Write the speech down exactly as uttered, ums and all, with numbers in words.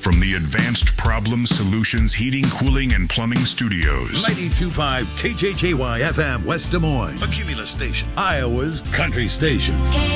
From the Advanced Problem Solutions Heating, Cooling, and Plumbing Studios. ninety-two point five K J J Y F M, West Des Moines. A Cumulus station. Iowa's country station.